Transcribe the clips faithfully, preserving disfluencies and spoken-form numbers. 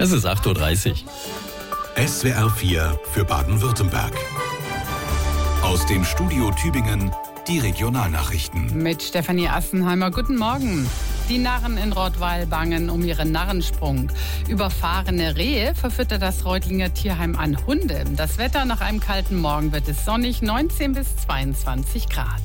Es ist acht Uhr dreißig. S W R vier für Baden-Württemberg. Aus dem Studio Tübingen die Regionalnachrichten. Mit Stefanie Assenheimer. Guten Morgen. Die Narren in Rottweil bangen um ihren Narrensprung. Überfahrene Rehe verfüttert das Reutlinger Tierheim an Hunde. Das Wetter: nach einem kalten Morgen wird es sonnig, neunzehn bis zweiundzwanzig Grad.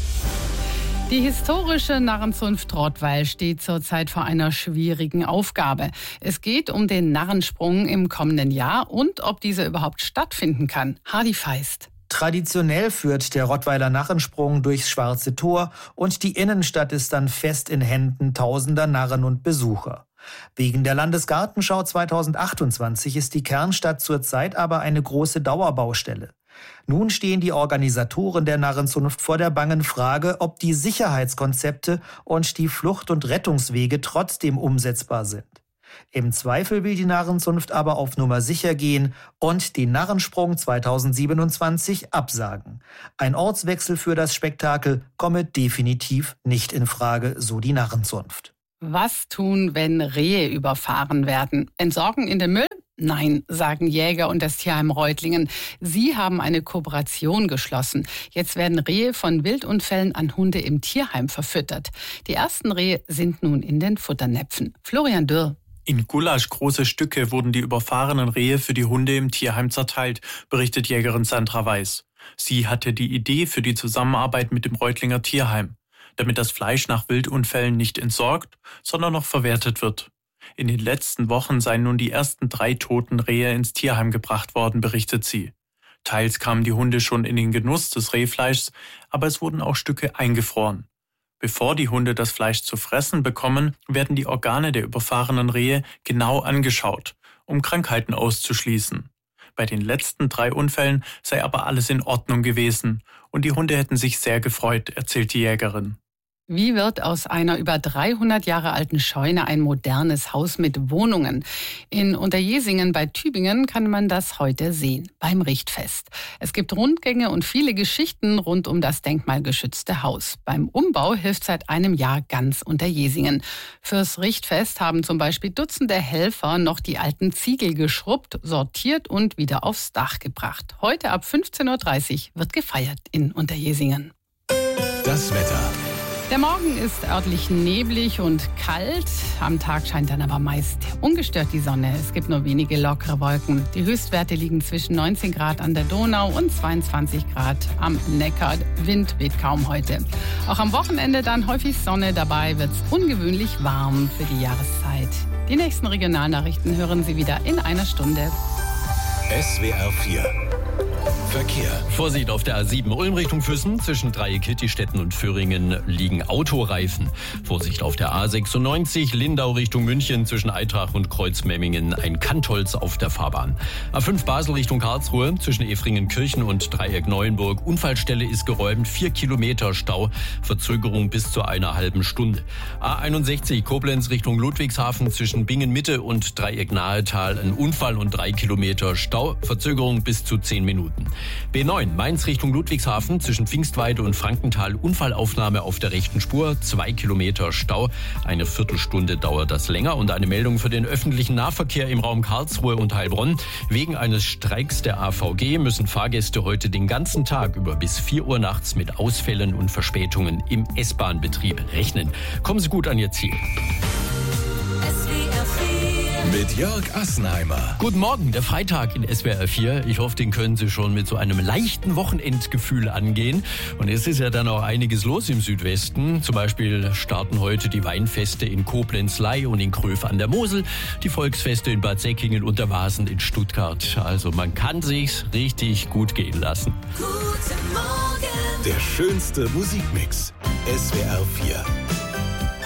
Die historische Narrenzunft Rottweil steht zurzeit vor einer schwierigen Aufgabe. Es geht um den Narrensprung im kommenden Jahr und ob dieser überhaupt stattfinden kann. Hardy Feist. Traditionell führt der Rottweiler Narrensprung durchs Schwarze Tor und die Innenstadt ist dann fest in Händen tausender Narren und Besucher. Wegen der Landesgartenschau zweitausendachtundzwanzig ist die Kernstadt zurzeit aber eine große Dauerbaustelle. Nun stehen die Organisatoren der Narrenzunft vor der bangen Frage, ob die Sicherheitskonzepte und die Flucht- und Rettungswege trotzdem umsetzbar sind. Im Zweifel will die Narrenzunft aber auf Nummer sicher gehen und den Narrensprung zweitausendsiebenundzwanzig absagen. Ein Ortswechsel für das Spektakel komme definitiv nicht in Frage, so die Narrenzunft. Was tun, wenn Rehe überfahren werden? Entsorgen in den Müll? Nein, sagen Jäger und das Tierheim Reutlingen. Sie haben eine Kooperation geschlossen. Jetzt werden Rehe von Wildunfällen an Hunde im Tierheim verfüttert. Die ersten Rehe sind nun in den Futternäpfen. Florian Dürr. In Gulasch große Stücke wurden die überfahrenen Rehe für die Hunde im Tierheim zerteilt, berichtet Jägerin Sandra Weiß. Sie hatte die Idee für die Zusammenarbeit mit dem Reutlinger Tierheim, damit das Fleisch nach Wildunfällen nicht entsorgt, sondern noch verwertet wird. In den letzten Wochen seien nun die ersten drei toten Rehe ins Tierheim gebracht worden, berichtet sie. Teils kamen die Hunde schon in den Genuss des Rehfleischs, aber es wurden auch Stücke eingefroren. Bevor die Hunde das Fleisch zu fressen bekommen, werden die Organe der überfahrenen Rehe genau angeschaut, um Krankheiten auszuschließen. Bei den letzten drei Unfällen sei aber alles in Ordnung gewesen und die Hunde hätten sich sehr gefreut, erzählt die Jägerin. Wie wird aus einer über dreihundert Jahre alten Scheune ein modernes Haus mit Wohnungen? In Unterjesingen bei Tübingen kann man das heute sehen, beim Richtfest. Es gibt Rundgänge und viele Geschichten rund um das denkmalgeschützte Haus. Beim Umbau hilft seit einem Jahr ganz Unterjesingen. Fürs Richtfest haben zum Beispiel Dutzende Helfer noch die alten Ziegel geschrubbt, sortiert und wieder aufs Dach gebracht. Heute ab fünfzehn Uhr dreißig wird gefeiert in Unterjesingen. Das Wetter. Der Morgen ist örtlich neblig und kalt. Am Tag scheint dann aber meist ungestört die Sonne. Es gibt nur wenige lockere Wolken. Die Höchstwerte liegen zwischen neunzehn Grad an der Donau und zweiundzwanzig Grad am Neckar. Wind weht kaum heute. Auch am Wochenende dann häufig Sonne. Dabei wird es ungewöhnlich warm für die Jahreszeit. Die nächsten Regionalnachrichten hören Sie wieder in einer Stunde. S W R vier Verkehr. Vorsicht auf der A sieben Ulm Richtung Füssen. Zwischen Dreieck-Hittistetten und Föhringen liegen Autoreifen. Vorsicht auf der A sechsundneunzig Lindau Richtung München. Zwischen Eitrach und Kreuzmemmingen ein Kantholz auf der Fahrbahn. A fünf Basel Richtung Karlsruhe. Zwischen Efringen-Kirchen und Dreieck Neuenburg. Unfallstelle ist geräumt. Vier Kilometer Stau. Verzögerung bis zu einer halben Stunde. A einundsechzig Koblenz Richtung Ludwigshafen. Zwischen Bingen-Mitte und Dreieck Nahetal ein Unfall und drei Kilometer Stau. Verzögerung bis zu zehn Minuten. B neun Mainz Richtung Ludwigshafen. Zwischen Pfingstweide und Frankenthal Unfallaufnahme auf der rechten Spur. Zwei Kilometer Stau. Eine Viertelstunde dauert das länger. Und eine Meldung für den öffentlichen Nahverkehr im Raum Karlsruhe und Heilbronn. Wegen eines Streiks der A V G müssen Fahrgäste heute den ganzen Tag über bis vier Uhr nachts mit Ausfällen und Verspätungen im S-Bahn-Betrieb rechnen. Kommen Sie gut an Ihr Ziel. Mit Jörg Assenheimer. Guten Morgen, der Freitag in S W R vier. Ich hoffe, den können Sie schon mit so einem leichten Wochenendgefühl angehen. Und es ist ja dann auch einiges los im Südwesten. Zum Beispiel starten heute die Weinfeste in Koblenz-Ley und in Gröf an der Mosel, die Volksfeste in Bad Säckingen und der Wasen in Stuttgart. Also man kann sich's richtig gut gehen lassen. Guten Morgen. Der schönste Musikmix. S W R vier.